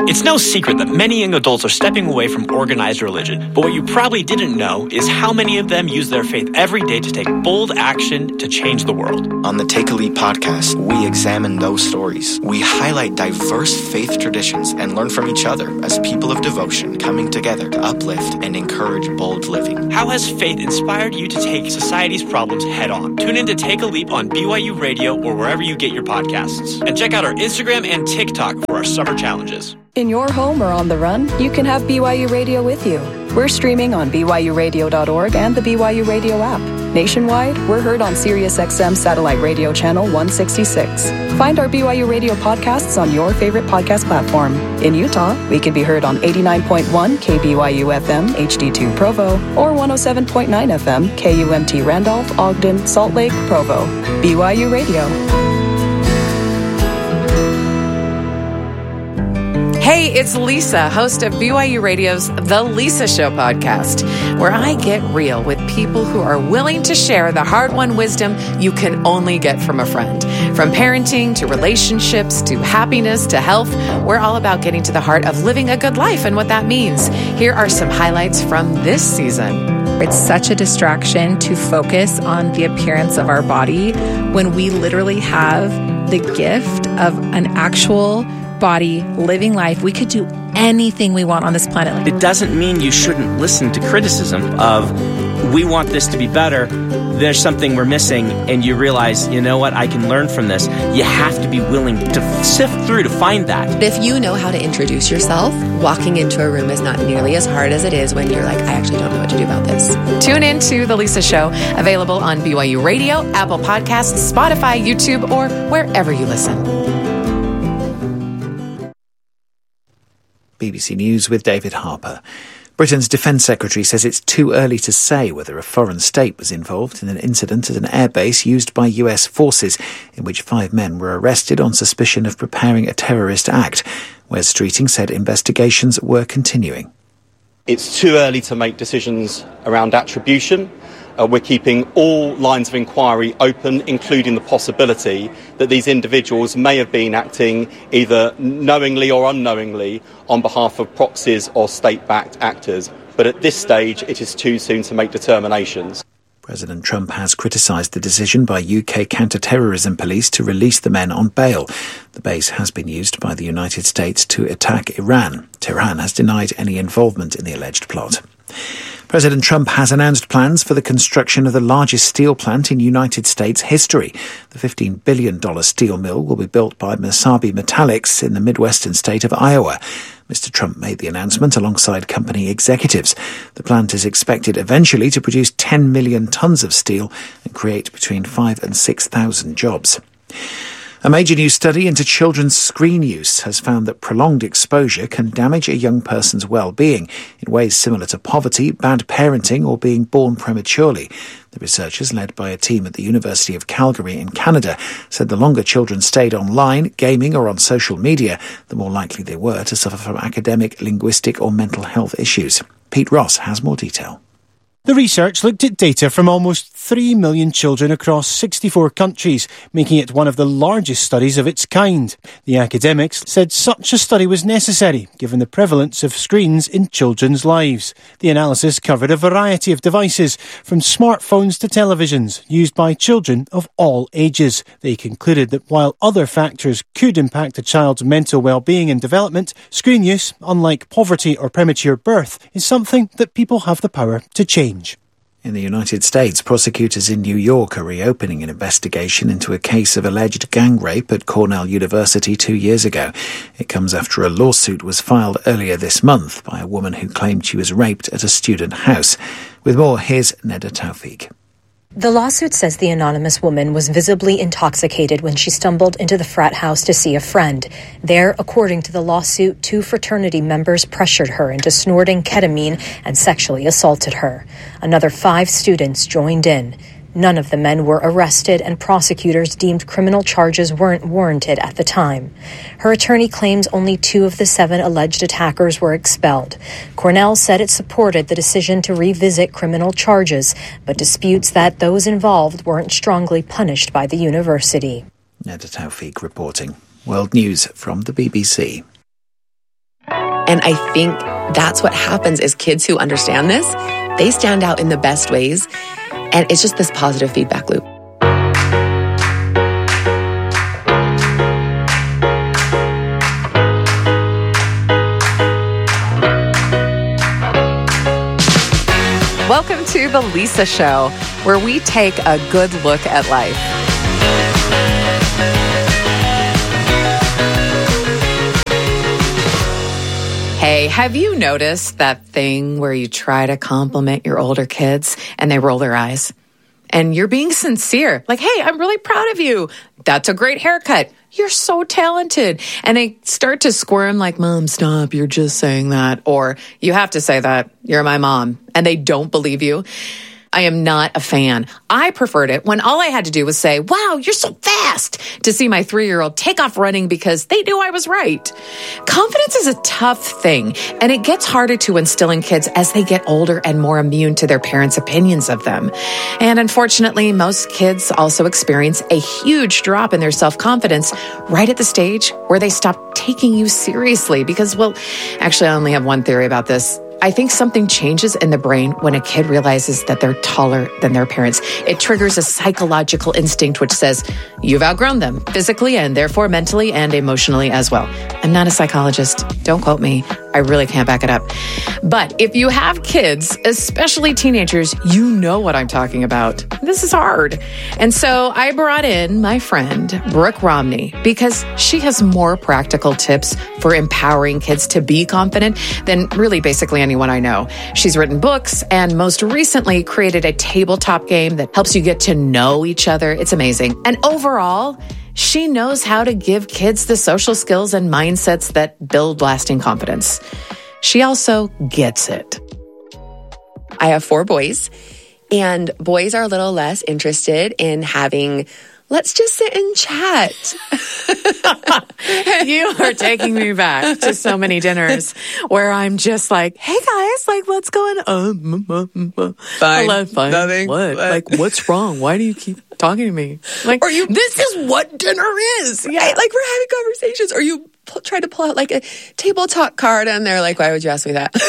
It's no secret that many young adults are stepping away from organized religion, but what you probably didn't know is how many of them use their faith every day to take bold action to change the world. On the Take a Leap podcast, we examine those stories. We highlight diverse faith traditions and learn from each other as people of devotion coming together to uplift and encourage bold living. How has faith inspired you to take society's problems head on? Tune in to Take a Leap on BYU Radio or wherever you get your podcasts. And check out our Instagram and TikTok for our summer challenges. In your home or on the run, you can have BYU Radio with you. We're streaming on BYURadio.org and the BYU Radio app. Nationwide, we're heard on SiriusXM Satellite Radio Channel 166. Find our BYU Radio podcasts on your favorite podcast platform. In Utah, we can be heard on 89.1 KBYU FM HD2 Provo or 107.9 FM KUMT Randolph, Ogden, Salt Lake, Provo. BYU Radio. Hey, it's Lisa, host of BYU Radio's The Lisa Show podcast, where I get real with people who are willing to share the hard-won wisdom you can only get from a friend. From parenting to relationships to happiness to health, we're all about getting to the heart of living a good life and what that means. Here are some highlights from this season. It's such a distraction to focus on the appearance of our body when we literally have the gift of an actual body, living life. We could do anything we want on this planet. It doesn't mean you shouldn't listen to criticism of, we want this to be better, there's something we're missing, and you realize, you know what, I can learn from this. You have to be willing to sift through to find that. If you know how to introduce yourself, walking into a room is not nearly as hard as it is when you're like, I actually don't know what to do about this. Tune in to The Lisa Show, available on BYU Radio, Apple Podcasts, Spotify, YouTube, or wherever you listen. BBC News with David Harper. Britain's Defence Secretary says it's too early to say whether a foreign state was involved in an incident at an airbase used by US forces in which 5 men were arrested on suspicion of preparing a terrorist act. Wes Streeting said investigations were continuing. It's too early to make decisions around attribution. We're keeping all lines of inquiry open, including the possibility that these individuals may have been acting either knowingly or unknowingly on behalf of proxies or state-backed actors. But at this stage, it is too soon to make determinations. President Trump has criticised the decision by UK counter-terrorism police to release the men on bail. The base has been used by the United States to attack Iran. Tehran has denied any involvement in the alleged plot. President Trump has announced plans for the construction of the largest steel plant in United States history. The $15 billion steel mill will be built by Mesabi Metallics in the Midwestern state of Iowa. Mr. Trump made the announcement alongside company executives. The plant is expected eventually to produce 10 million tons of steel and create between 5,000 and 6,000 jobs. A major new study into children's screen use has found that prolonged exposure can damage a young person's well-being in ways similar to poverty, bad parenting, or being born prematurely. The researchers, led by a team at the University of Calgary in Canada, said the longer children stayed online, gaming, or on social media, the more likely they were to suffer from academic, linguistic, or mental health issues. Pete Ross has more detail. The research looked at data from almost 3 million children across 64 countries, making it one of the largest studies of its kind. The academics said such a study was necessary, given the prevalence of screens in children's lives. The analysis covered a variety of devices, from smartphones to televisions, used by children of all ages. They concluded that while other factors could impact a child's mental well-being and development, screen use, unlike poverty or premature birth, is something that people have the power to change. In the United States, prosecutors in New York are reopening an investigation into a case of alleged gang rape at Cornell University 2 years ago. It comes after a lawsuit was filed earlier this month by a woman who claimed she was raped at a student house. With more, here's Neda Tawfiq. The lawsuit says the anonymous woman was visibly intoxicated when she stumbled into the frat house to see a friend. There, according to the lawsuit, 2 fraternity members pressured her into snorting ketamine and sexually assaulted her. Another 5 students joined in. None of the men were arrested, and prosecutors deemed criminal charges weren't warranted at the time. Her attorney claims only 2 of the 7 alleged attackers were expelled. Cornell said it supported the decision to revisit criminal charges, but disputes that those involved weren't strongly punished by the university. Neda Tawfiq reporting. World News from the BBC. And I think that's what happens is kids who understand this, they stand out in the best ways. And it's just this positive feedback loop. Welcome to The Lisa Show, where we take a good look at life. Hey, have you noticed that thing where you try to compliment your older kids and they roll their eyes? And you're being sincere. Like, hey, I'm really proud of you. That's a great haircut. You're so talented. And they start to squirm like, Mom, stop. You're just saying that. Or you have to say that. You're my mom. And they don't believe you. I am not a fan. I preferred it when all I had to do was say, wow, you're so fast, to see my 3-year-old take off running because they knew I was right. Confidence is a tough thing, and it gets harder to instill in kids as they get older and more immune to their parents' opinions of them. And unfortunately, most kids also experience a huge drop in their self-confidence right at the stage where they stop taking you seriously because, well, actually, I only have one theory about this. I think something changes in the brain when a kid realizes that they're taller than their parents. It triggers a psychological instinct which says, you've outgrown them physically and therefore mentally and emotionally as well. I'm not a psychologist. Don't quote me. I really can't back it up. But if you have kids, especially teenagers, you know what I'm talking about. This is hard. And so I brought in my friend, Brooke Romney, because she has more practical tips for empowering kids to be confident than really basically anyone I know. She's written books and most recently created a tabletop game that helps you get to know each other. It's amazing. And overall, she knows how to give kids the social skills and mindsets that build lasting confidence. She also gets it. I have 4 boys, and boys are a little less interested in having, let's just sit and chat. You are taking me back to so many dinners where I'm just like, hey guys, like what's going on? Fine. Fine. Nothing. What? Like, what's wrong? Why do you keep talking to me? Like, this is what dinner is. Yeah. Right? Like we're having conversations, or you try to pull out like a table talk card and they're like, why would you ask me that?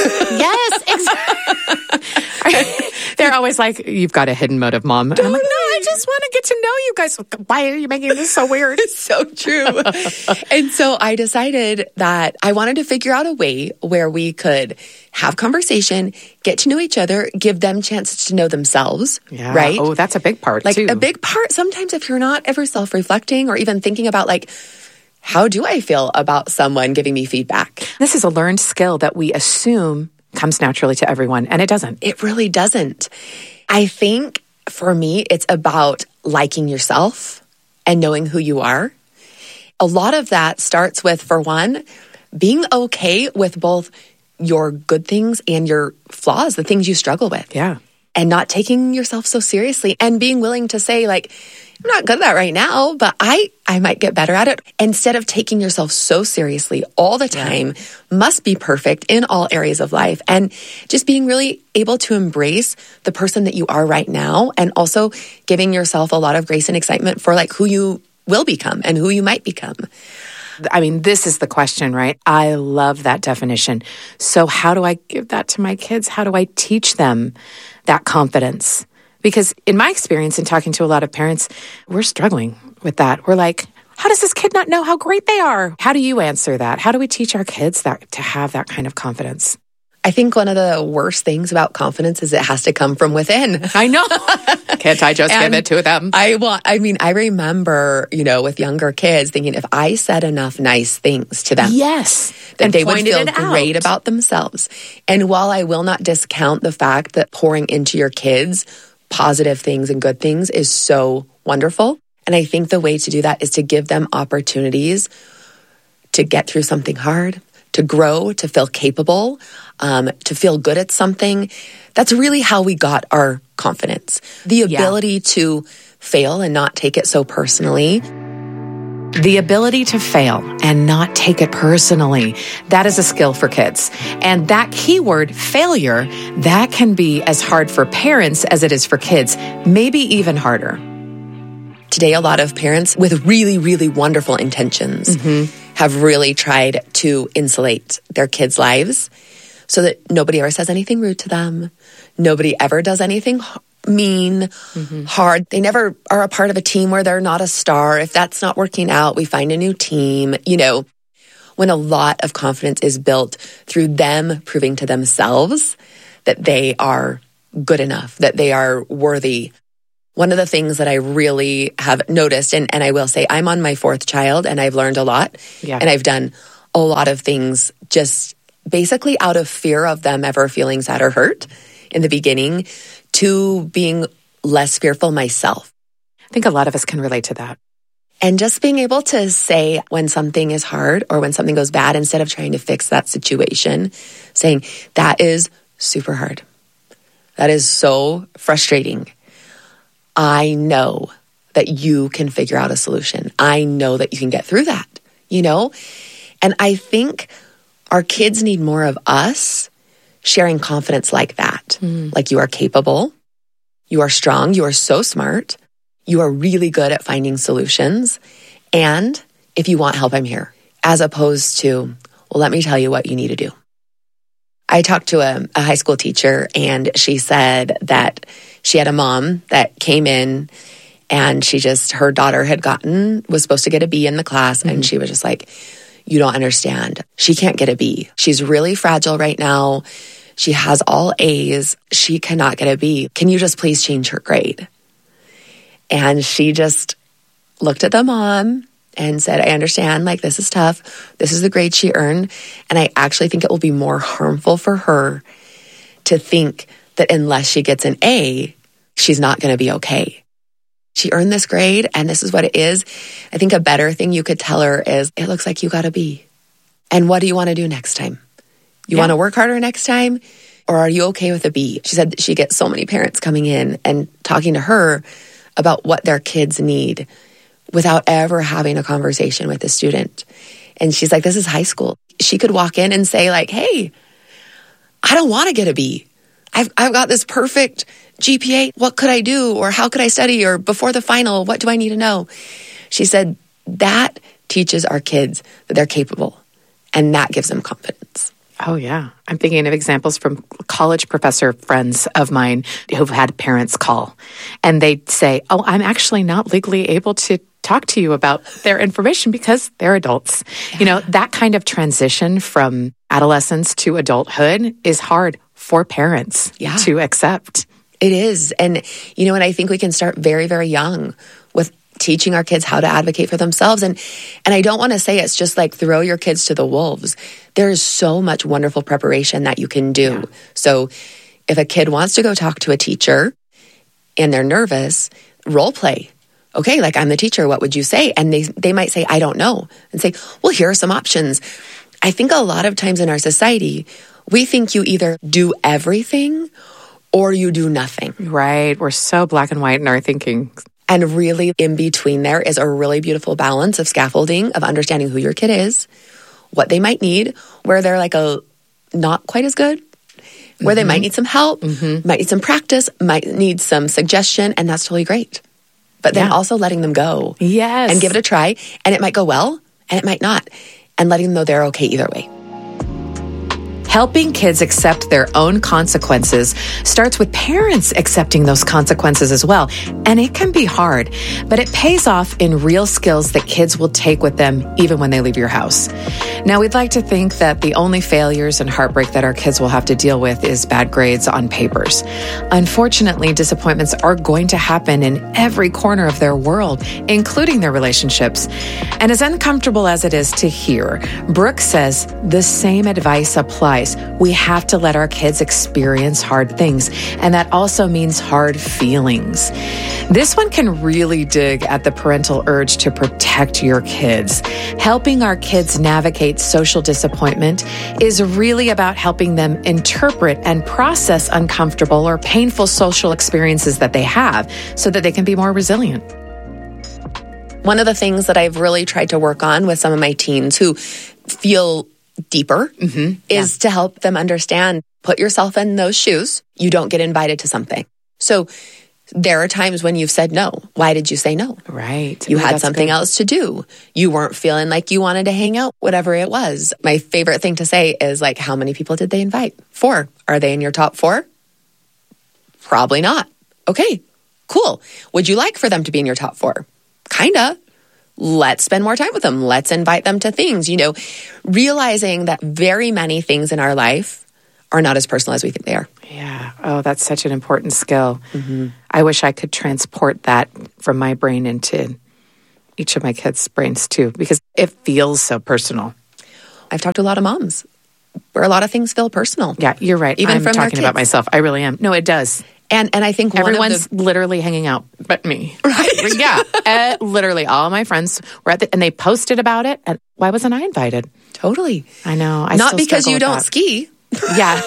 Yes, exactly. They're always like, you've got a hidden motive, Mom. Totally. And I'm like, no, I just want to get to know you guys. Why are you making this so weird? It's so true. And so I decided that I wanted to figure out a way where we could have conversation, get to know each other, give them chances to know themselves, right? Oh, that's a big part, like too. A big part. Sometimes if you're not ever self-reflecting or even thinking about like, how do I feel about someone giving me feedback? This is a learned skill that we assume comes naturally to everyone, and it doesn't. It really doesn't. I think for me, it's about liking yourself and knowing who you are. A lot of that starts with, for one, being okay with both your good things and your flaws, the things you struggle with. Yeah. And not taking yourself so seriously and being willing to say, like, I'm not good at that right now, but I might get better at it. Instead of taking yourself so seriously all the time, must be perfect in all areas of life. And just being really able to embrace the person that you are right now, and also giving yourself a lot of grace and excitement for like who you will become and who you might become. I mean, this is the question, right? I love that definition. So how do I give that to my kids? How do I teach them that confidence? Because in my experience in talking to a lot of parents, we're struggling with that. We're like, how does this kid not know how great they are? How do you answer that? How do we teach our kids that to have that kind of confidence? I think one of the worst things about confidence is it has to come from within. I know. Can't I just give it to them? I remember, with younger kids thinking if I said enough nice things to them, yes, that they would feel great about themselves. And while I will not discount the fact that pouring into your kids positive things and good things is so wonderful, and I think the way to do that is to give them opportunities to get through something hard, to grow, to feel capable, to feel good at something. That's really how we got our confidence. The ability to fail and not take it so personally. The ability to fail and not take it personally. That is a skill for kids. And that keyword, failure, that can be as hard for parents as it is for kids, maybe even harder. Today, a lot of parents with really, really wonderful intentions have really tried to insulate their kids' lives so that nobody ever says anything rude to them. Nobody ever does anything mean, hard. They never are a part of a team where they're not a star. If that's not working out, we find a new team. You know, when a lot of confidence is built through them proving to themselves that they are good enough, that they are worthy. One of the things that I really have noticed, and I will say I'm on my 4th child and I've learned a lot. Yeah. And I've done a lot of things just basically out of fear of them ever feeling sad or hurt in the beginning to being less fearful myself. I think a lot of us can relate to that. And just being able to say when something is hard or when something goes bad, instead of trying to fix that situation, saying, that is super hard. That is so frustrating. I know that you can figure out a solution. I know that you can get through that, you know? And I think our kids need more of us sharing confidence like that. Like, you are capable, you are strong, you are so smart, you are really good at finding solutions. And if you want help, I'm here. As opposed to, well, let me tell you what you need to do. I talked to a high school teacher, and she said that she had a mom that came in and her daughter was supposed to get a B in the class. And she was just like, you don't understand. She can't get a B. She's really fragile right now. She has all A's. She cannot get a B. Can you just please change her grade? And she just looked at the mom and said, I understand, like, this is tough. This is the grade she earned. And I actually think it will be more harmful for her to think that unless she gets an A, she's not going to be okay. She earned this grade and this is what it is. I think a better thing you could tell her is, it looks like you got a B. And what do you want to do next time? You want to work harder next time? Or are you okay with a B? She said that she gets so many parents coming in and talking to her about what their kids need without ever having a conversation with the student. And she's like, this is high school. She could walk in and say like, hey, I don't want to get a B. I've got this perfect GPA. What could I do? Or how could I study? Or before the final, what do I need to know? She said that teaches our kids that they're capable, and that gives them confidence. Oh, yeah. I'm thinking of examples from college professor friends of mine who've had parents call, and they'd say, oh, I'm actually not legally able to talk to you about their information because they're adults. Yeah. You know, that kind of transition from adolescence to adulthood is hard for parents to accept. It is. And, you know, and I think we can start very, very young with teaching our kids how to advocate for themselves. And I don't want to say it's just like throw your kids to the wolves. There is so much wonderful preparation that you can do. Yeah. So if a kid wants to go talk to a teacher and they're nervous, role play. Okay, like, I'm the teacher, what would you say? And they might say, I don't know. And say, well, here are some options. I think a lot of times in our society, we think you either do everything or you do nothing. Right. We're so black and white in our thinking. And really in between there is a really beautiful balance of scaffolding, of understanding who your kid is, what they might need, where they're like not quite as good, where they might need some help, might need some practice, might need some suggestion, and that's totally great. But then also letting them go. Yes. And give it a try. And it might go well, and it might not. And letting them know they're okay either way. Helping kids accept their own consequences starts with parents accepting those consequences as well. And it can be hard, but it pays off in real skills that kids will take with them even when they leave your house. Now, we'd like to think that the only failures and heartbreak that our kids will have to deal with is bad grades on papers. Unfortunately, disappointments are going to happen in every corner of their world, including their relationships. And as uncomfortable as it is to hear, Brooke says the same advice applies. We have to let our kids experience hard things, and that also means hard feelings. This one can really dig at the parental urge to protect your kids. Helping our kids navigate social disappointment is really about helping them interpret and process uncomfortable or painful social experiences that they have so that they can be more resilient. One of the things that I've really tried to work on with some of my teens who feel deeper is to help them understand, put yourself in those shoes. You don't get invited to something. So There are times when you've said no. Why did you say no? Right. You had something else to do. You weren't feeling like you wanted to hang out, whatever it was. My favorite thing to say is like, how many people did they invite? 4. Are they in your top 4? Probably not. Okay, cool. Would you like for them to be in your top 4? Kinda. Let's spend more time with them. Let's invite them to things, realizing that very many things in our life are not as personal as we think they are. Yeah. Oh, that's such an important skill. Mm-hmm. I wish I could transport that from my brain into each of my kids' brains too, because it feels so personal. I've talked to a lot of moms where a lot of things feel personal. Yeah, you're right. Even I'm from their talking about kids. myself. I really am. No, it does. And I think everyone's literally hanging out but me. Right? Yeah. Literally all of my friends were and they posted about it. And why wasn't I invited? Totally. I know. Not because you don't ski. Yeah.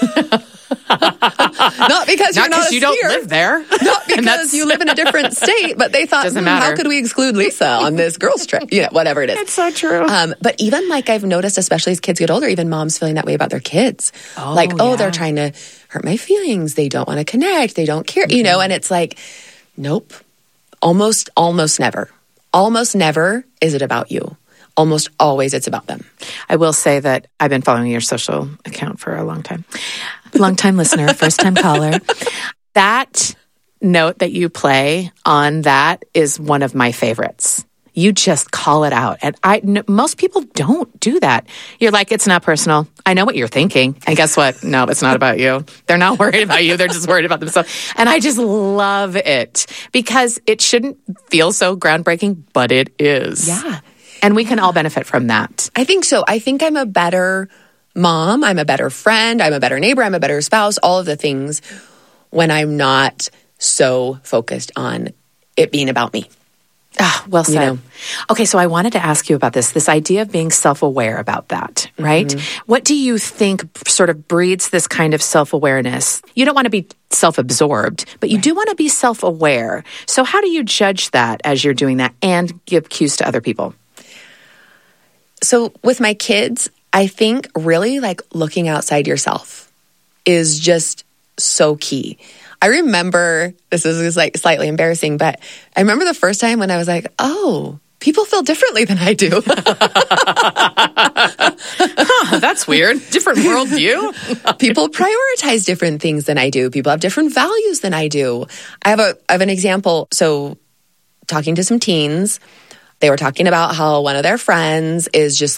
Not because you're not a skier. You don't live there. Not because you live in a different state, but they thought, how could we exclude Lisa on this girls' trip? Whatever it is. It's so true. But even I've noticed, especially as kids get older, even moms feeling that way about their kids. They're trying to hurt my feelings. They don't want to connect. They don't care, and it's like, nope. Almost never. Almost never is it about you. Almost always it's about them. I will say that I've been following your social account for a long time. Long-time listener, first-time caller. That note that you play on that is one of my favorites. You just call it out. And most people don't do that. You're like, it's not personal. I know what you're thinking. And guess what? No, it's not about you. They're not worried about you. They're just worried about themselves. And I just love it because it shouldn't feel so groundbreaking, but it is. Yeah. And we can all benefit from that. I think so. I think I'm a better mom. I'm a better friend. I'm a better neighbor. I'm a better spouse. All of the things when I'm not so focused on it being about me. Ah, well said. Okay, so I wanted to ask you about this idea of being self-aware about that, right? Mm-hmm. What do you think sort of breeds this kind of self-awareness? You don't want to be self-absorbed, but you do want to be self-aware. So how do you judge that as you're doing that and give cues to other people? So with my kids, I think really looking outside yourself is just so key. I remember, this is slightly embarrassing, but I remember the first time when I was like, oh, people feel differently than I do. That's weird. Different worldview. People prioritize different things than I do. People have different values than I do. I have an example. So talking to some teens, they were talking about how one of their friends is just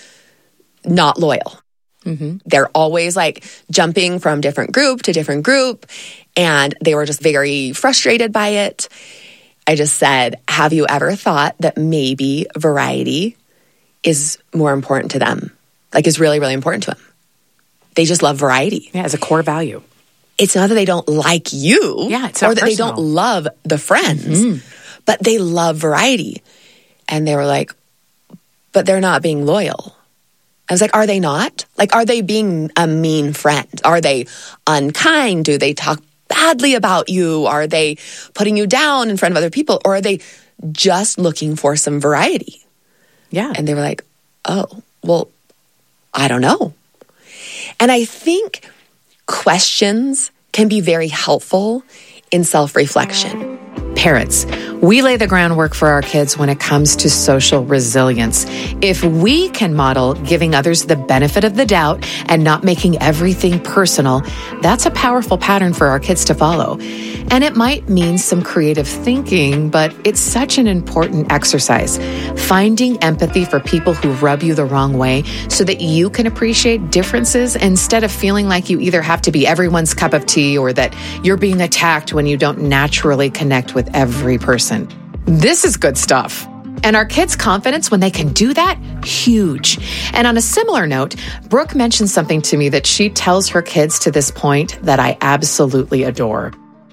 not loyal. Mm-hmm. They're always jumping from different group to different group. And they were just very frustrated by it. I just said, have you ever thought that maybe variety is more important to them? Is really, really important to them. They just love variety. Yeah, as a core value. It's not that they don't like you. Yeah, it's not or that personal. They don't love the friends. But they love variety. And they were like, but they're not being loyal. I was like, are they not? Are they being a mean friend? Are they unkind? Do they talk badly about you? Are they putting you down in front of other people? Or are they just looking for some variety? Yeah. And they were like, oh, well, I don't know. And I think questions can be very helpful in self-reflection. Parents, we lay the groundwork for our kids when it comes to social resilience. If we can model giving others the benefit of the doubt and not making everything personal, that's a powerful pattern for our kids to follow. And it might mean some creative thinking, but it's such an important exercise. Finding empathy for people who rub you the wrong way so that you can appreciate differences instead of feeling like you either have to be everyone's cup of tea or that you're being attacked when you don't naturally connect with every person. This is good stuff. And our kids' confidence when they can do that, huge. And on a similar note, Brooke mentioned something to me that she tells her kids to this point that I absolutely adore.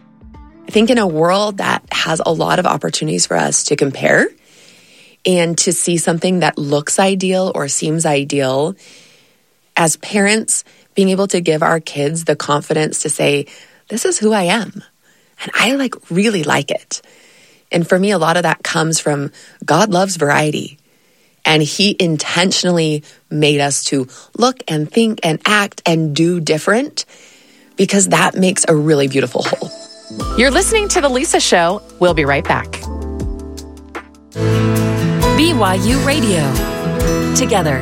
I think in a world that has a lot of opportunities for us to compare and to see something that looks ideal or seems ideal, as parents, being able to give our kids the confidence to say, this is who I am. And I really like it. And for me, a lot of that comes from God loves variety. And He intentionally made us to look and think and act and do different because that makes a really beautiful whole. You're listening to The Lisa Show. We'll be right back. BYU Radio. Together.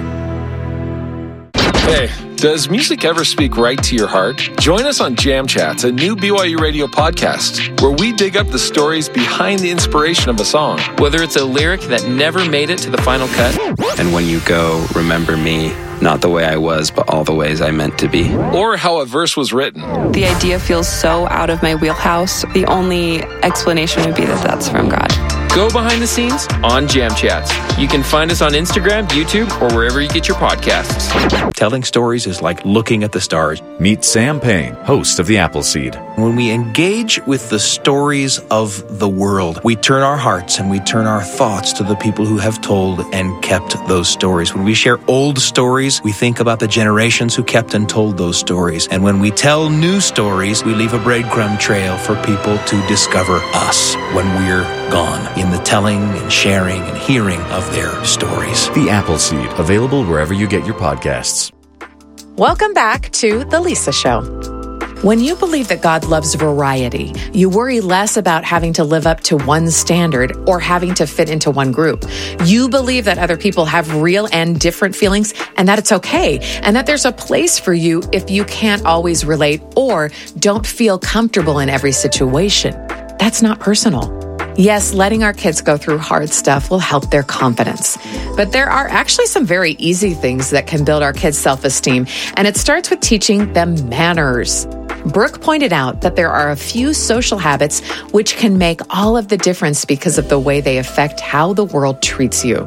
Hey, does music ever speak right to your heart? Join us on Jam Chats, a new BYU Radio podcast, where we dig up the stories behind the inspiration of a song. Whether it's a lyric that never made it to the final cut. And when you go, remember me, not the way I was, but all the ways I meant to be. Or how a verse was written. The idea feels so out of my wheelhouse. The only explanation would be that that's from God. Go behind the scenes on Jam Chats. You can find us on Instagram, YouTube, or wherever you get your podcasts. Telling stories is like looking at the stars. Meet Sam Payne, host of The Appleseed. When we engage with the stories of the world, we turn our hearts and we turn our thoughts to the people who have told and kept those stories. When we share old stories, we think about the generations who kept and told those stories. And when we tell new stories, we leave a breadcrumb trail for people to discover us when we're gone, in the telling and sharing and hearing of their stories. The Appleseed, available wherever you get your podcasts. Welcome back to The Lisa Show. When you believe that God loves variety, you worry less about having to live up to one standard or having to fit into one group. You believe that other people have real and different feelings and that it's okay, and that there's a place for you if you can't always relate or don't feel comfortable in every situation. That's not personal. Yes, letting our kids go through hard stuff will help their confidence. But there are actually some very easy things that can build our kids' self-esteem, and it starts with teaching them manners. Brooke pointed out that there are a few social habits which can make all of the difference because of the way they affect how the world treats you.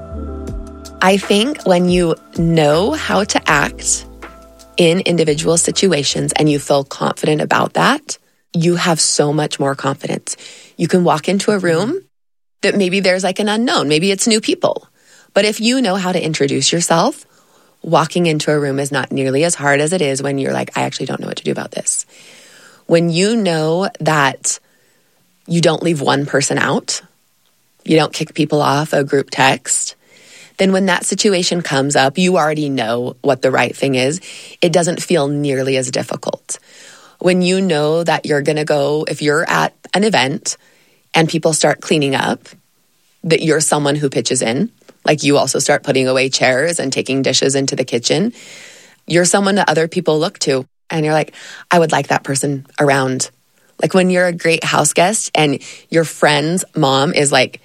I think when you know how to act in individual situations and you feel confident about that, you have so much more confidence. You can walk into a room that maybe there's like an unknown, maybe it's new people. But if you know how to introduce yourself, walking into a room is not nearly as hard as it is when you're like, I actually don't know what to do about this. When you know that you don't leave one person out, you don't kick people off a group text, then when that situation comes up, you already know what the right thing is. It doesn't feel nearly as difficult. When you know that you're going to go, if you're at an event and people start cleaning up, that you're someone who pitches in, like you also start putting away chairs and taking dishes into the kitchen, you're someone that other people look to. And you're like, I would like that person around. Like when you're a great house guest and your friend's mom is like,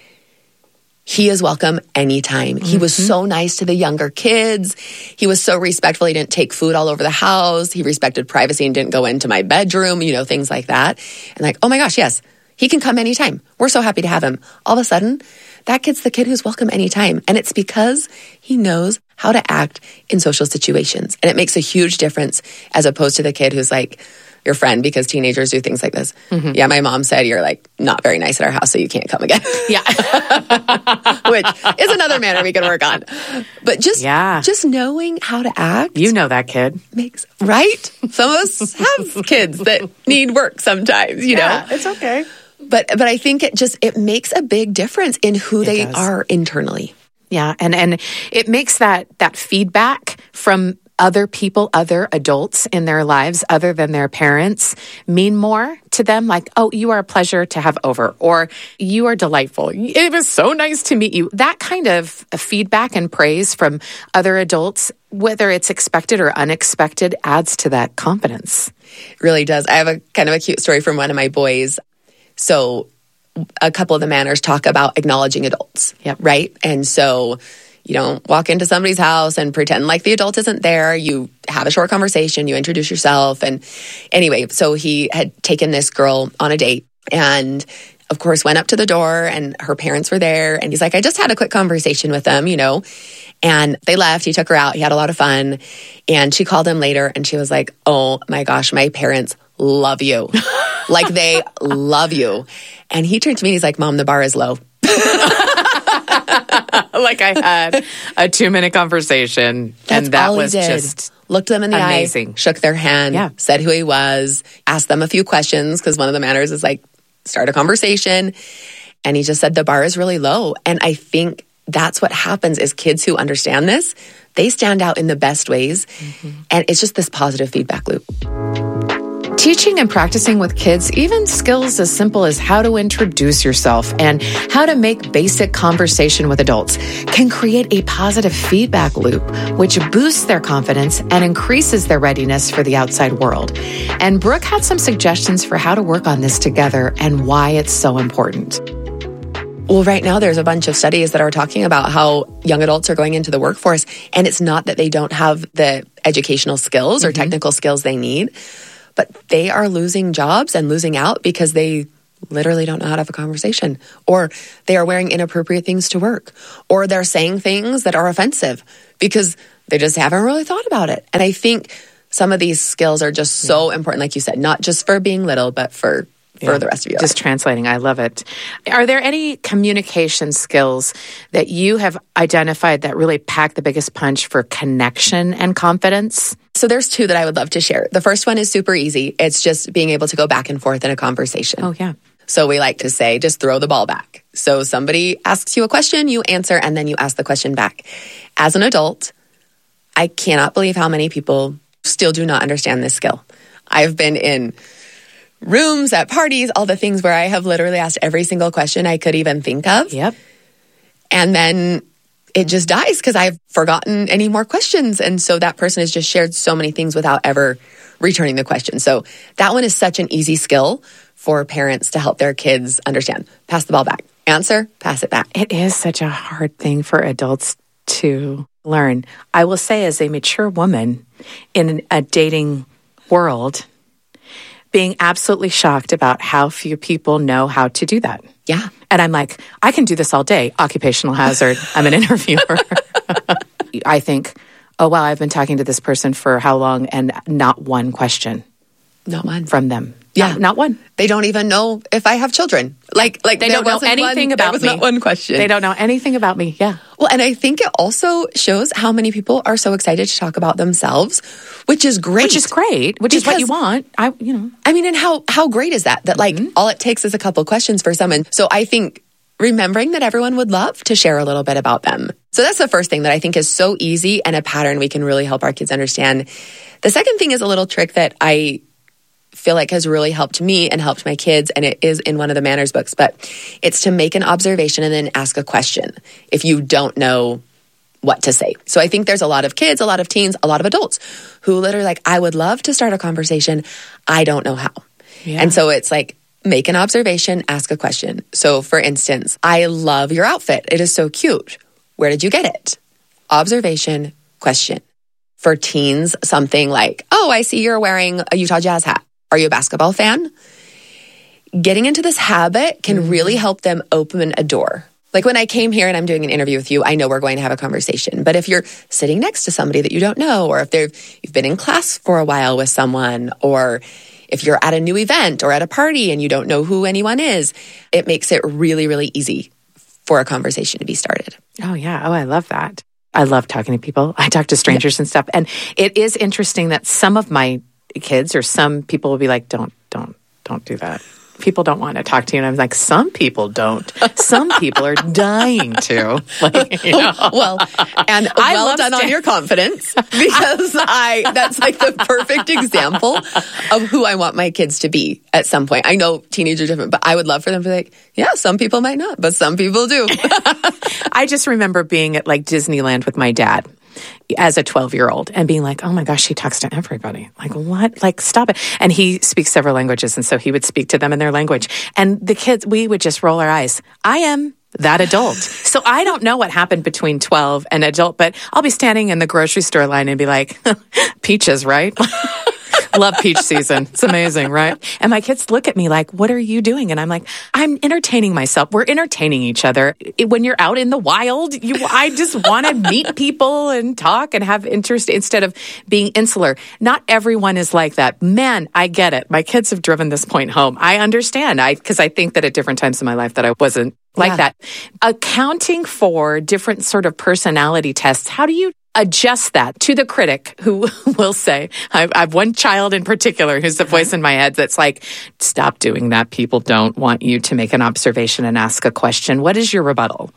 he is welcome anytime. He was so nice to the younger kids. He was so respectful. He didn't take food all over the house. He respected privacy and didn't go into my bedroom, things like that. And like, oh my gosh, yes, he can come anytime. We're so happy to have him. All of a sudden, that kid's the kid who's welcome anytime. And it's because he knows how to act in social situations. And it makes a huge difference as opposed to the kid who's like your friend, because teenagers do things like this. Mm-hmm. Yeah, my mom said you're like not very nice at our house, so you can't come again. Yeah. Which is another manner we can work on. But just knowing how to act. You know that kid. Right? Some of us have kids that need work sometimes, you know? It's okay. But I think it makes a big difference in who they are internally. Yeah, and it makes that feedback from other people, other adults in their lives other than their parents mean more to them. Like, oh, you are a pleasure to have over, or you are delightful. It was so nice to meet you. That kind of feedback and praise from other adults, whether it's expected or unexpected, adds to that confidence. It really does. I have a kind of a cute story from one of my boys. So a couple of the manners talk about acknowledging adults, right? And so you don't walk into somebody's house and pretend like the adult isn't there. You have a short conversation, you introduce yourself. And anyway, so he had taken this girl on a date and of course went up to the door and her parents were there. And he's like, I just had a quick conversation with them, and they left. He took her out. He had a lot of fun. And she called him later and she was like, oh my gosh, my parents love you. Like they love you. And he turned to me and he's like, Mom, the bar is low. Like I had a 2-minute conversation and that was just looked them in the amazing. Eye, shook their hand, said who he was, asked them a few questions because one of the manners is like start a conversation. And he just said the bar is really low. And I think that's what happens is kids who understand this, they stand out in the best ways. Mm-hmm. And it's just this positive feedback loop. Teaching and practicing with kids, even skills as simple as how to introduce yourself and how to make basic conversation with adults, can create a positive feedback loop, which boosts their confidence and increases their readiness for the outside world. And Brooke had some suggestions for how to work on this together and why it's so important. Well, right now there's a bunch of studies that are talking about how young adults are going into the workforce, and it's not that they don't have the educational skills or technical skills they need, but they are losing jobs and losing out because they literally don't know how to have a conversation, or they are wearing inappropriate things to work, or they're saying things that are offensive because they just haven't really thought about it. And I think some of these skills are just so important, like you said, not just for being little, but for the rest of your life. Just translating. I love it. Are there any communication skills that you have identified that really pack the biggest punch for connection and confidence? So there's two that I would love to share. The first one is super easy. It's just being able to go back and forth in a conversation. Oh, yeah. So we like to say, just throw the ball back. So somebody asks you a question, you answer, and then you ask the question back. As an adult, I cannot believe how many people still do not understand this skill. I've been in rooms, at parties, all the things where I have literally asked every single question I could even think of. Yep. And then it just dies because I've forgotten any more questions. And so that person has just shared so many things without ever returning the question. So that one is such an easy skill for parents to help their kids understand. Pass the ball back. Answer, pass it back. It is such a hard thing for adults to learn. I will say, as a mature woman in a dating world, being absolutely shocked about how few people know how to do that. Yeah. And I'm like, I can do this all day. Occupational hazard. I'm an interviewer. I think, oh, wow, I've been talking to this person for how long, and not one question. Not one. From them. Yeah. Not one. They don't even know if I have children. Like they don't know anything about me. There was not one question. They don't know anything about me. Yeah. Well, and I think it also shows how many people are so excited to talk about themselves, which is great. Which is great. Which is what you want. I mean, and how great is that? That like all it takes is a couple questions for someone. So I think remembering that everyone would love to share a little bit about them. So that's the first thing that I think is so easy and a pattern we can really help our kids understand. The second thing is a little trick that I feel like has really helped me and helped my kids, and it is in one of the manners books, but it's to make an observation and then ask a question if you don't know what to say. So I think there's a lot of kids, a lot of teens, a lot of adults who literally like, I would love to start a conversation. I don't know how. Yeah. And so it's like, make an observation, ask a question. So for instance, I love your outfit. It is so cute. Where did you get it? Observation, question. For teens, something like, oh, I see you're wearing a Utah Jazz hat. Are you a basketball fan? Getting into this habit can really help them open a door. Like when I came here and I'm doing an interview with you, I know we're going to have a conversation. But if you're sitting next to somebody that you don't know, or if you've been in class for a while with someone, or if you're at a new event or at a party and you don't know who anyone is, it makes it really, really easy for a conversation to be started. Oh, yeah. Oh, I love that. I love talking to people. I talk to strangers and stuff. And it is interesting that some of my kids or some people will be like, don't do that. People don't want to talk to you. And I'm like, some people don't. Some people are dying to. Like, you know. Well, and well done on your confidence, because that's like the perfect example of who I want my kids to be at some point. I know teenagers are different, but I would love for them to be like, yeah, some people might not, but some people do. I just remember being at like Disneyland with my dad as a 12-year-old and being like, oh my gosh, he talks to everybody. Like, what? Like, stop it. And he speaks several languages. And so he would speak to them in their language. And the kids, we would just roll our eyes. I am that adult. So I don't know what happened between 12 and adult, but I'll be standing in the grocery store line and be like, peaches, right? Love peach season. It's amazing, right? And my kids look at me like, what are you doing? And I'm like, I'm entertaining myself. We're entertaining each other. When you're out in the wild, I just want to meet people and talk and have interest instead of being insular. Not everyone is like that. Man, I get it. My kids have driven this point home. I understand. Because I think that at different times in my life that I wasn't like that. Accounting for different sort of personality tests, how do you adjust that to the critic who will say, I've one child in particular who's the voice in my head that's like, stop doing that. People don't want you to make an observation and ask a question. What is your rebuttal?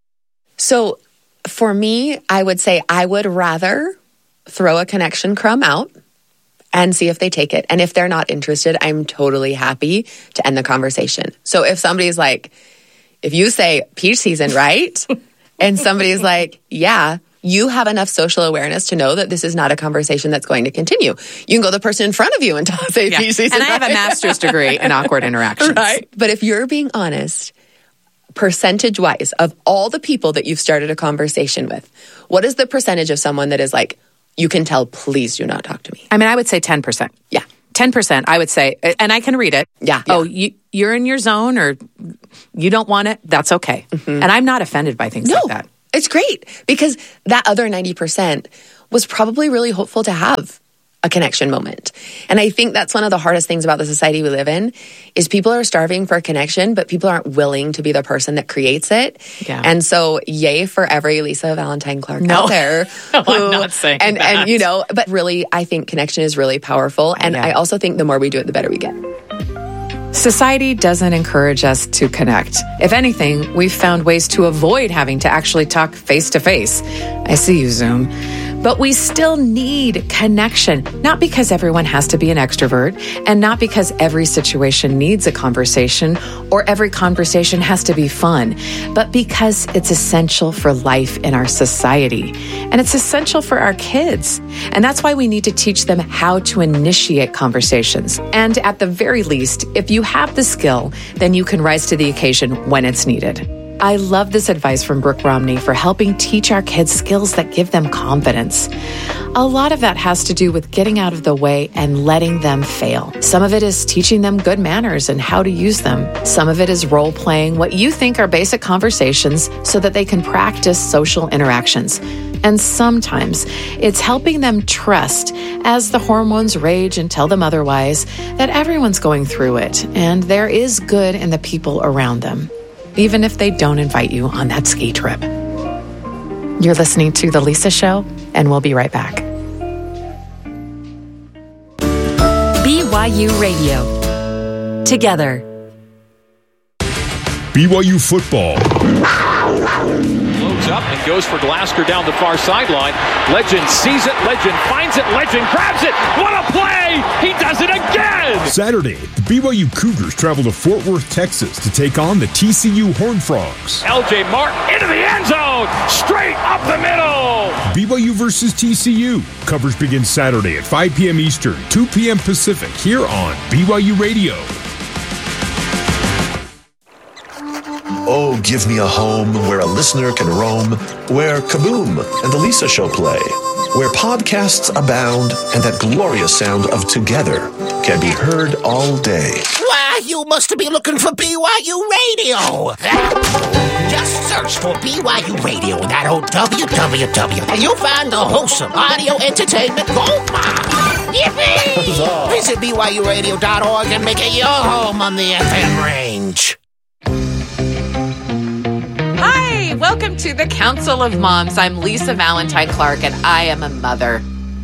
So for me, I would say I would rather throw a connection crumb out and see if they take it. And if they're not interested, I'm totally happy to end the conversation. So if somebody's like, if you say peach season, right? And somebody's like, yeah, you have enough social awareness to know that this is not a conversation that's going to continue. You can go to the person in front of you and say peach season. And I have a master's degree in awkward interactions. Right. But if you're being honest, percentage-wise, of all the people that you've started a conversation with, what is the percentage of someone that is like, you can tell, please do not talk to me? I mean, I would say 10%. Yeah. 10%, I would say, and I can read it. Yeah. Oh, you're in your zone or you don't want it, that's okay. And I'm not offended by things like that. It's great because that other 90% was probably really hopeful to have a connection moment. And I think that's one of the hardest things about the society we live in is people are starving for a connection, but people aren't willing to be the person that creates it. Yeah. And so yay for every Lisa Valentine Clark out there. No, I'm not saying that. And you know, but really, I think connection is really powerful. And I also think the more we do it, the better we get. Society doesn't encourage us to connect. If anything, we've found ways to avoid having to actually talk face to face. I see you, Zoom. But we still need connection, not because everyone has to be an extrovert and not because every situation needs a conversation or every conversation has to be fun, but because it's essential for life in our society. And it's essential for our kids. And that's why we need to teach them how to initiate conversations. And at the very least, if you have the skill, then you can rise to the occasion when it's needed. I love this advice from Brooke Romney for helping teach our kids skills that give them confidence. A lot of that has to do with getting out of the way and letting them fail. Some of it is teaching them good manners and how to use them. Some of it is role-playing what you think are basic conversations so that they can practice social interactions. And sometimes it's helping them trust, as the hormones rage and tell them otherwise, that everyone's going through it and there is good in the people around them, even if they don't invite you on that ski trip. You're listening to The Lisa Show, and we'll be right back. BYU Radio. Together. BYU football. Loads up and goes for Glasgow down the far sideline. Legend sees it. Legend finds it. Legend grabs it. What a play! He does it again! Saturday, the BYU Cougars travel to Fort Worth, Texas to take on the TCU Horned Frogs. LJ Martin into the end zone! Straight up the middle! BYU versus TCU. Coverage begins Saturday at 5 p.m. Eastern, 2 p.m. Pacific, here on BYU Radio. Oh, give me a home where a listener can roam, where Kaboom and The Lisa Show play, where podcasts abound and that glorious sound of Together can be heard all day. Why, you must be looking for BYU Radio. Just search for BYU Radio in that old www, and you'll find the wholesome audio entertainment goldmine. Yippee! Visit BYURadio.org and make it your home on the FM range. Hi, welcome to the Council of Moms. I'm Lisa Valentine Clark, and I am a mother.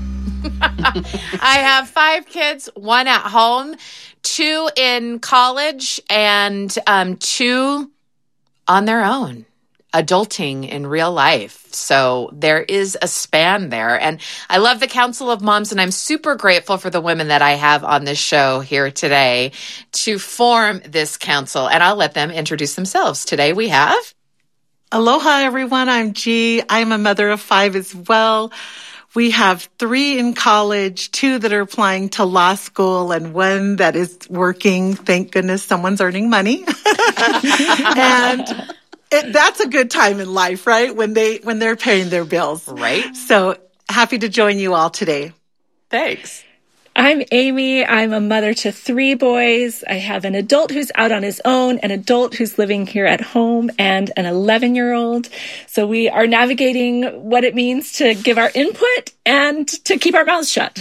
I have 5 kids, 1 at home, 2 in college, and 2 on their own, adulting in real life. So there is a span there. And I love the Council of Moms, and I'm super grateful for the women that I have on this show here today to form this council. And I'll let them introduce themselves. Today we have... Aloha, everyone. I'm G. I'm a mother of 5 as well. We have 3 in college, 2 that are applying to law school, and 1 that is working. Thank goodness someone's earning money. And that's a good time in life, right? When they're paying their bills. Right. So happy to join you all today. Thanks. I'm Amy. I'm a mother to 3 boys. I have an adult who's out on his own, an adult who's living here at home, and an 11-year-old. So we are navigating what it means to give our input and to keep our mouths shut.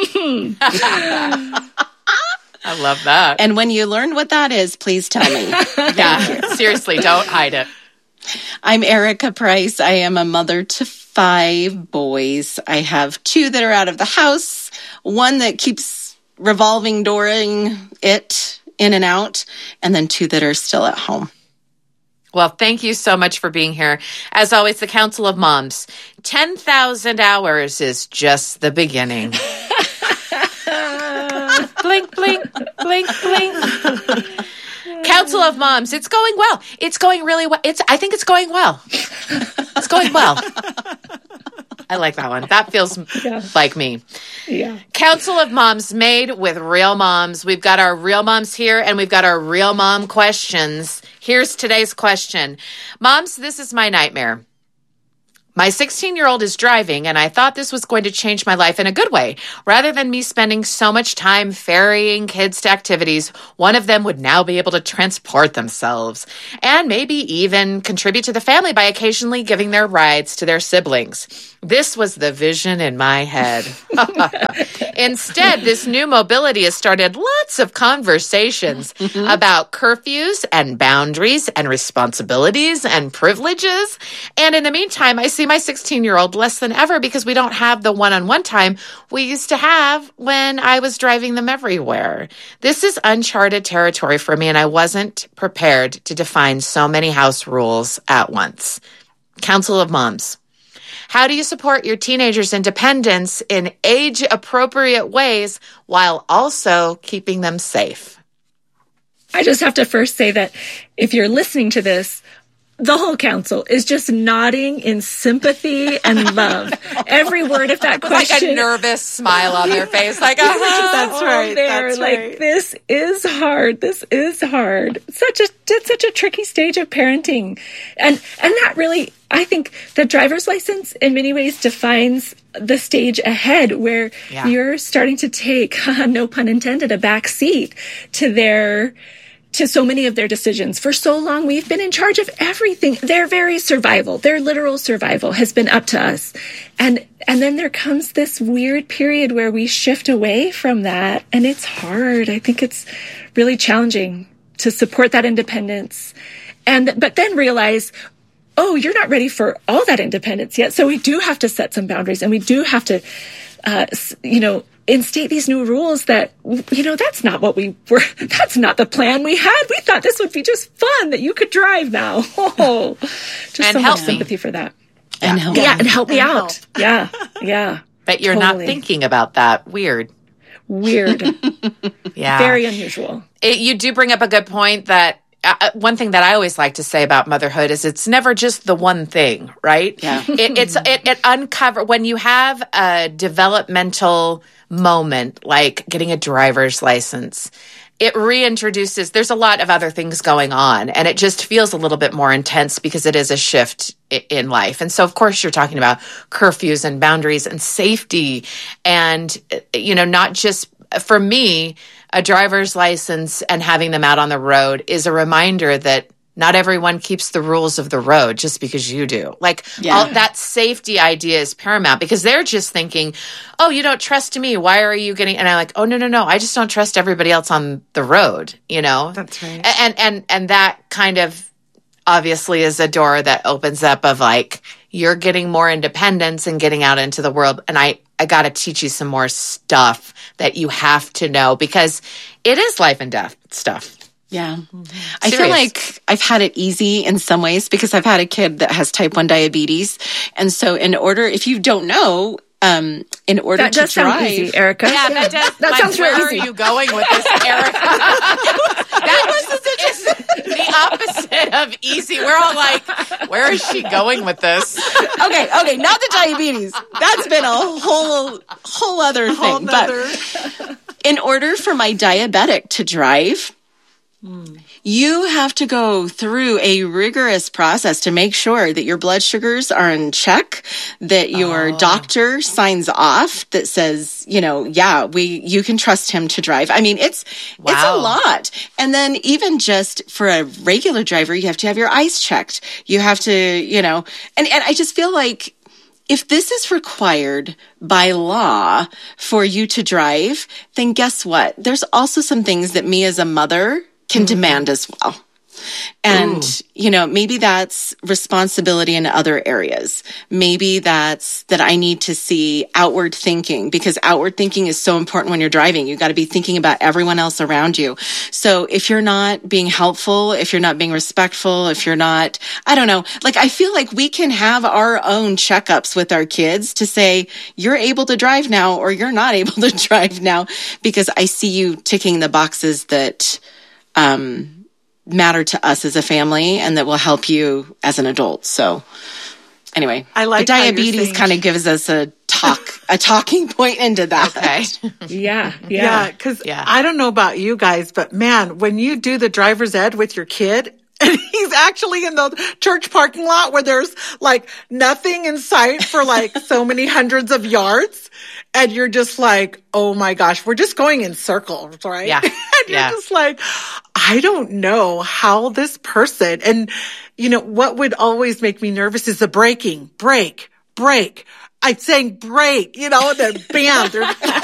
I love that. And when you learn what that is, please tell me. Yeah, seriously, don't hide it. I'm Erica Price. I am a mother to 5 boys. I have 2 that are out of the house, 1 that keeps revolving dooring it in and out, and then 2 that are still at home. Well, thank you so much for being here. As always, the Council of Moms. 10,000 hours is just the beginning. blink, blink, blink, blink. Council of Moms, it's going well. It's going really well. I think it's going well. It's going well. I like that one. That feels like me. Yeah. Council of Moms made with real moms. We've got our real moms here, and we've got our real mom questions. Here's today's question. Moms, this is my nightmare. My 16-year-old is driving, and I thought this was going to change my life in a good way. Rather than me spending so much time ferrying kids to activities, one of them would now be able to transport themselves and maybe even contribute to the family by occasionally giving their rides to their siblings. This was the vision in my head. Instead, this new mobility has started lots of conversations about curfews and boundaries and responsibilities and privileges. And in the meantime, I see my 16-year-old less than ever because we don't have the one-on-one time we used to have when I was driving them everywhere. This is uncharted territory for me, and I wasn't prepared to define so many house rules at once. Council of Moms. How do you support your teenagers' independence in age-appropriate ways while also keeping them safe? I just have to first say that if you're listening to this, the whole council is just nodding in sympathy and love. Every word of that question. Like a nervous smile on their face. Like, that's right. That's like, right. This is hard. This is hard. It's such a tricky stage of parenting. And that really, I think the driver's license in many ways defines the stage ahead where you're starting to take, no pun intended, a back seat to so many of their decisions. For so long, we've been in charge of everything. Their very survival, their literal survival has been up to us. And then there comes this weird period where we shift away from that. And it's hard. I think it's really challenging to support that independence. But then realize, oh, you're not ready for all that independence yet. So we do have to set some boundaries, and we do have to, instate these new rules that, that's not what that's not the plan we had. We thought this would be just fun, that you could drive now. Oh, just so much sympathy for that. And help me out. Yeah. But you're not thinking about that. Weird. Yeah. Very unusual. You do bring up a good point that one thing that I always like to say about motherhood is it's never just the one thing, right? Yeah. It uncover when you have a developmental moment like getting a driver's license. It reintroduces, there's a lot of other things going on, and it just feels a little bit more intense because it is a shift in life. And so, of course, you're talking about curfews and boundaries and safety and, not just for me, a driver's license and having them out on the road is a reminder that not everyone keeps the rules of the road just because you do. All that safety idea is paramount because they're just thinking, oh, you don't trust me. Why are you getting, and I'm like, oh, no. I just don't trust everybody else on the road, That's right. And that kind of obviously is a door that opens up of you're getting more independence and getting out into the world. And I got to teach you some more stuff that you have to know because it is life and death stuff. Yeah. I feel like I've had it easy in some ways because I've had a kid that has type 1 diabetes. And so if you don't know, in order that to does drive. Sound easy, Erica. Yeah, that does. That sounds where really easy. Are you going with this, Erica? That was the opposite of easy. We're all like, where is she going with this? Okay, not the diabetes. That's been a whole other thing. But in order for my diabetic to drive, you have to go through a rigorous process to make sure that your blood sugars are in check, that your doctor signs off that says, you can trust him to drive. I mean, it's a lot. And then even just for a regular driver, you have to have your eyes checked. You have to, and I just feel like if this is required by law for you to drive, then guess what? There's also some things that me as a mother can demand as well. And, maybe that's responsibility in other areas. Maybe that's that I need to see outward thinking, because outward thinking is so important when you're driving. You got to be thinking about everyone else around you. So if you're not being helpful, if you're not being respectful, if you're not, I don't know, I feel like we can have our own checkups with our kids to say, you're able to drive now or you're not able to drive now, because I see you ticking the boxes that, matter to us as a family and that will help you as an adult. So anyway, I like the diabetes kind of gives us a talking point into that. Okay. Yeah. Cause I don't know about you guys, but man, when you do the driver's ed with your kid and he's actually in the church parking lot where there's nothing in sight for so many hundreds of yards. And you're just oh my gosh, we're just going in circles, right? Yeah. And you're just I don't know how this person, and what would always make me nervous is the braking, brake. I'm saying brake, and then bam, they're